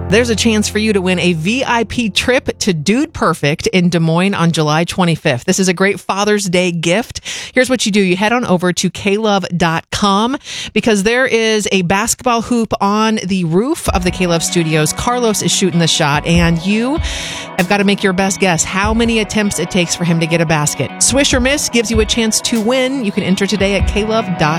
There's a chance for you to win a VIP trip to Dude Perfect in Des Moines on July 25th. This is a great Father's Day gift. Here's what you do. You head on over to klove.com because there is a basketball hoop on the roof of the K-Love Studios. Carlos is shooting the shot, and you have got to make your best guess how many attempts it takes for him to get a basket. Swish or miss gives you a chance to win. You can enter today at klove.com.